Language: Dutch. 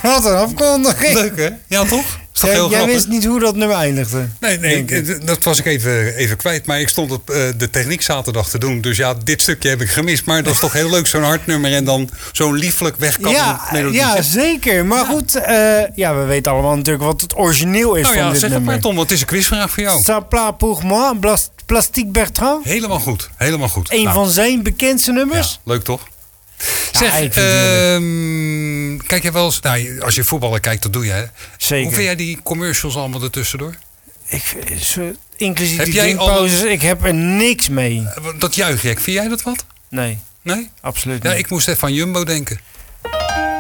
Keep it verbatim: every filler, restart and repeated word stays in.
Wat een afkondiging. Leuk, hè? Ja, toch? Ja, jij grappig? Wist niet hoe dat nummer eindigde. Nee, nee dat was ik even, even kwijt. Maar ik stond op uh, de techniek zaterdag te doen. Dus ja, dit stukje heb ik gemist. Maar dat is toch heel leuk, zo'n hard nummer. En dan zo'n lieflijk wegkabbelend ja, melodie. Ja, zeker. Maar ja. goed, uh, ja, we weten allemaal natuurlijk wat het origineel is nou van ja, dit zeg nummer. Maar Tom, want het is een quizvraag voor jou. Ça plat pour moi, Plastique Bertrand. Helemaal goed, helemaal goed. Een nou. van zijn bekendste nummers. Ja, leuk toch? Ja, zeg, uh, kijk jij wel eens... Nou, als je voetballen kijkt, dat doe je, hè? Zeker. Hoe vind jij die commercials allemaal ertussendoor? Ik, zo, inclusief heb die jij drinkpauzes, al... ik heb er niks mee. Dat juichjek, vind jij dat wat? Nee. Nee? Absoluut ja, niet. ik moest even aan Jumbo denken.